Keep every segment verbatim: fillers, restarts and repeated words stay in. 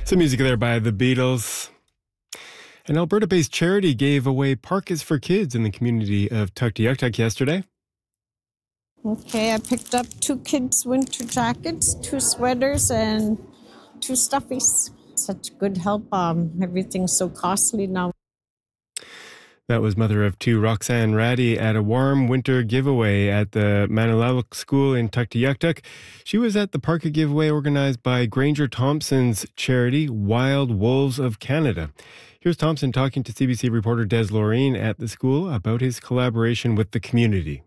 Some music there by the Beatles. An Alberta-based charity gave away parkas for kids in the community of Tuktoyaktuk yesterday. Okay, I picked up two kids' winter jackets, two sweaters, and two stuffies. Such good help. Um, everything's so costly now. That was mother of two Roxanne Raddy at a warm winter giveaway at the Manilawak School in Tuktoyaktuk. She was at the parka giveaway organized by Granger Thompson's charity, Wild Wolves of Canada. Here's Thompson talking to C B C reporter Des Lorraine at the school about his collaboration with the community.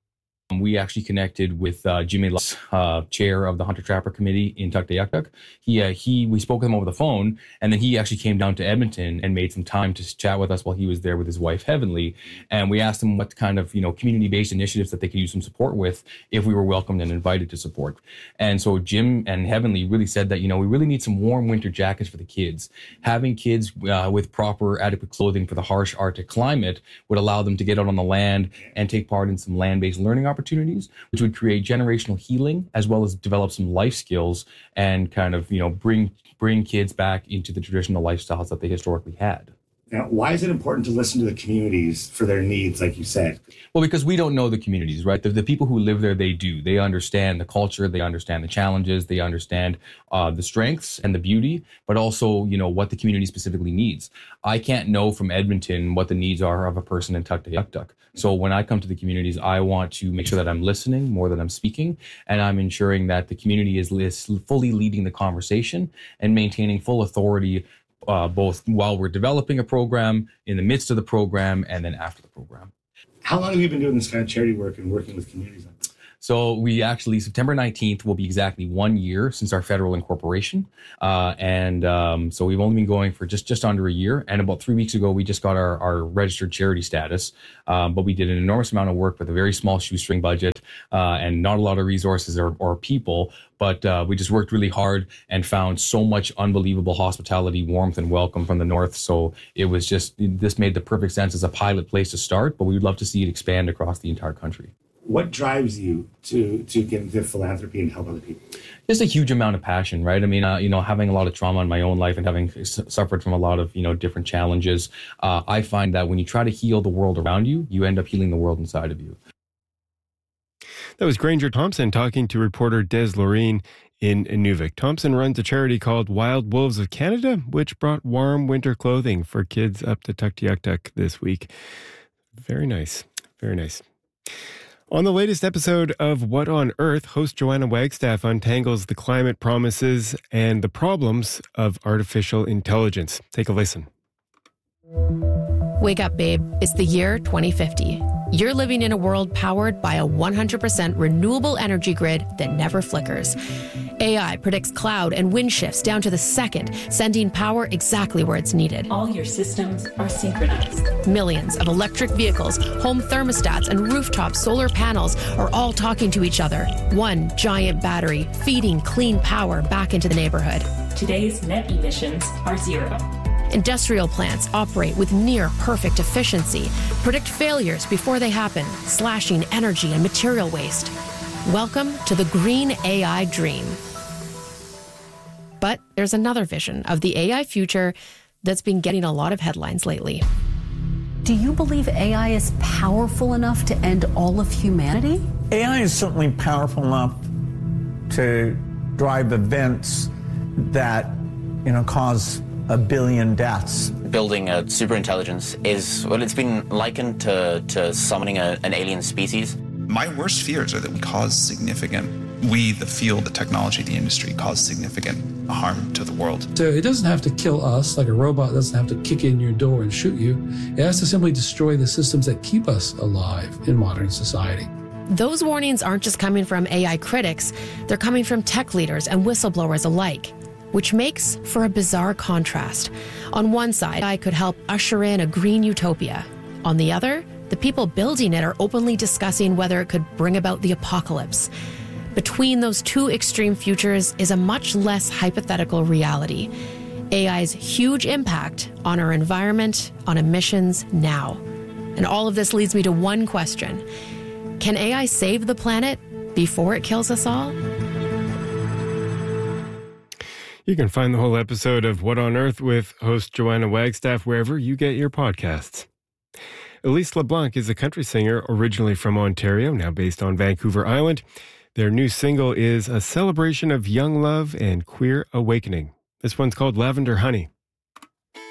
We actually connected with uh, Jimmy Lutz, uh, chair of the Hunter Trapper Committee in Tuktoyaktuk. He, uh, he, we spoke with him over the phone, and then he actually came down to Edmonton and made some time to chat with us while he was there with his wife, Heavenly. And we asked him what kind of, you know, community-based initiatives that they could use some support with if we were welcomed and invited to support. And so Jim and Heavenly really said that, you know, we really need some warm winter jackets for the kids. Having kids uh, with proper, adequate clothing for the harsh Arctic climate would allow them to get out on the land and take part in some land-based learning opportunities. opportunities, which would create generational healing as well as develop some life skills and kind of, you know, bring bring kids back into the traditional lifestyles that they historically had. Now, why is it important to listen to the communities for their needs, like you said? Well, because we don't know the communities, right? The, the people who live there, they do. They understand the culture, they understand the challenges, they understand uh, the strengths and the beauty, but also, you know, what the community specifically needs. I can't know from Edmonton what the needs are of a person in Tuktoyaktuk. So when I come to the communities, I want to make sure that I'm listening more than I'm speaking, and I'm ensuring that the community is fully leading the conversation and maintaining full authority Uh, both while we're developing a program, in the midst of the program, and then after the program. How long have you been doing this kind of charity work and working with communities on this? So we actually, September nineteenth will be exactly one year since our federal incorporation. Uh, and um, so we've only been going for just, just under a year. And about three weeks ago, we just got our, our registered charity status. Um, but we did an enormous amount of work with a very small shoestring budget uh, and not a lot of resources or, or people. But uh, we just worked really hard and found so much unbelievable hospitality, warmth, and welcome from the north. So it was just, this made the perfect sense as a pilot place to start, but we would love to see it expand across the entire country. What drives you to to get into philanthropy and help other people? Just a huge amount of passion, right? I mean, uh, you know, having a lot of trauma in my own life and having s- suffered from a lot of, you know, different challenges, uh, I find that when you try to heal the world around you, you end up healing the world inside of you. That was Granger Thompson talking to reporter Des Lorraine in Inuvik. Thompson runs a charity called Wild Wolves of Canada, which brought warm winter clothing for kids up to Tuktoyaktuk this week. Very nice. Very nice. On the latest episode of What on Earth, host Joanna Wagstaff untangles the climate promises and the problems of artificial intelligence. Take a listen. Wake up, babe. It's the year twenty fifty. You're living in a world powered by a one hundred percent renewable energy grid that never flickers. A I predicts cloud and wind shifts down to the second, sending power exactly where it's needed. All your systems are synchronized. Millions of electric vehicles, home thermostats, and rooftop solar panels are all talking to each other. One giant battery feeding clean power back into the neighborhood. Today's net emissions are zero. Industrial plants operate with near perfect efficiency, predict failures before they happen, slashing energy and material waste. Welcome to the green A I dream. But there's another vision of the A I future that's been getting a lot of headlines lately. Do you believe A I is powerful enough to end all of humanity? A I is certainly powerful enough to drive events that, you know, cause a billion deaths. Building a superintelligence is, well, it's been likened to, to summoning a, an alien species. My worst fears are that we cause significant, we, the field, the technology, the industry, cause significant harm to the world. So it doesn't have to kill us, like a robot doesn't have to kick in your door and shoot you. It has to simply destroy the systems that keep us alive in modern society. Those warnings aren't just coming from A I critics, they're coming from tech leaders and whistleblowers alike, which makes for a bizarre contrast. On one side, A I could help usher in a green utopia. On the other, the people building it are openly discussing whether it could bring about the apocalypse. Between those two extreme futures is a much less hypothetical reality. A I's huge impact on our environment, on emissions now. And all of this leads me to one question. Can A I save the planet before it kills us all? You can find the whole episode of What on Earth with host Joanna Wagstaff wherever you get your podcasts. Elise LeBlanc is a country singer originally from Ontario, now based on Vancouver Island. Their new single is a celebration of young love and queer awakening. This one's called Lavender Honey.